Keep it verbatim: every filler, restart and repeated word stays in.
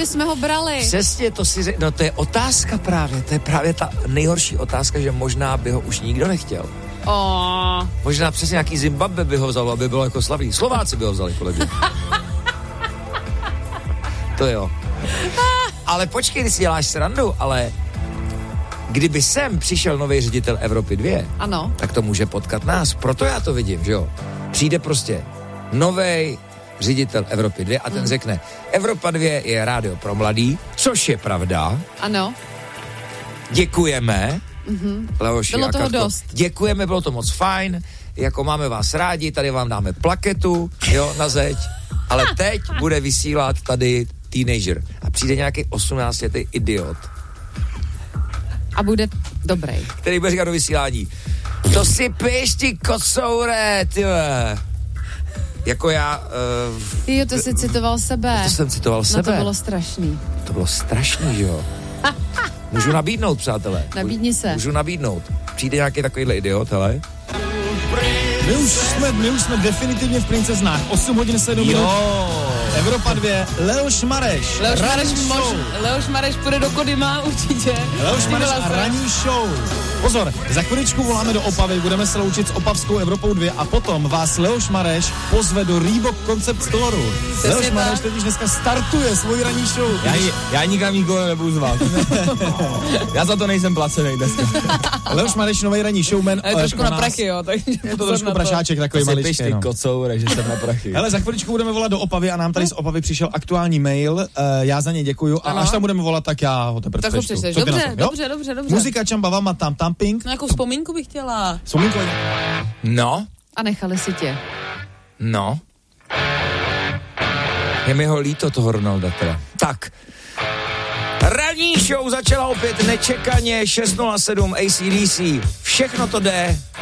bychom ho brali? Přesně, to si řek... No to je otázka právě, to je právě ta nejhorší otázka, že možná by ho už nikdo nechtěl. Oh. Možná přesně nějaký Zimbabwe by ho vzal, aby bylo jako slavný. Slováci by ho vzali, kolegy. To jo. Ale počkej, ty si děláš srandu, ale kdyby sem přišel nový ředitel Evropy dva, ano, tak to může potkat nás. Proto já to vidím, že jo. Přijde prostě novej ředitel Evropy dva a ten mm. řekne, Evropa dva je rádio pro mladý, což je pravda. Ano. Děkujeme. Mm-hmm. Leoši, bylo toho Katko, dost. Děkujeme, bylo to moc fajn, jako máme vás rádi, tady vám dáme plaketu, jo, na zeď, ale teď bude vysílat tady teenager a přijde nějaký osmnáctiletý idiot. A bude dobrý. Který bude říkat do vysílání, to si piješ, ty kocoure, tyhle. Jako já... Uh, jo, to jsi citoval sebe. To jsem citoval sebe. No to bylo strašný. To bylo strašný, že jo. Můžu nabídnout, přátelé. Nabídni se. Můžu nabídnout. Přijde nějaký takovýhle idiot, hele. My už jsme, my už jsme definitivně v Princeznách. osm hodin sedm minut. Evropa dva. Leoš Mareš. Leoš Mareš, mož, Leoš Mareš půjde do Kodyma určitě. Leoš Mareš a ranní show. Pozor, za chviličku voláme do Opavy, budeme se loučit s Opavskou Evropou dva a potom vás Leoš Mareš pozve do Reebok Concept Storu. Leoš Mareš teď už dneska startuje svůj ranní show. Já, já nikam nikoho nebudu zvát. Já za to nejsem placený dneska. Leoš Mareš, nový ranní showman. Je trošku na prachy, jo. Tak je to trošku prašáček, takový maličký. No. Kocoure, že jsem na prachy. Hele, za chviličku budeme volat do Opavy a nám tady z Opavy přišel aktuální mail. Uh, já za něj děkuju a ano. Až tam budeme volat, tak já ho teprve tak přečtu. Dobře, dobře, dobře, dobře, dobře. Muzika Čamba Vama tam Tamping. No jakou vzpomínku bych chtěla. Vzpomínku? No. A nechali si tě. No. Je mi ho líto toho Ronalda teda. Tak. Ranní show začala opět nečekaně, šest nula sedm A C D C. Všechno to jde